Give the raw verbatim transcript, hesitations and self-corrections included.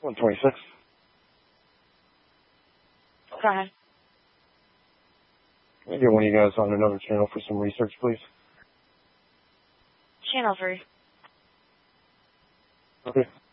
one twenty-six. Go ahead. Can I get one of you guys on another channel for some research, please? Channel three. Okay.